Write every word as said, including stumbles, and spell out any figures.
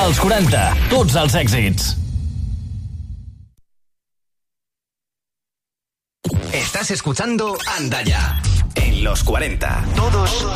Els quaranta, tots els èxits. Estás escuchando Andalla en los cuarenta. Todos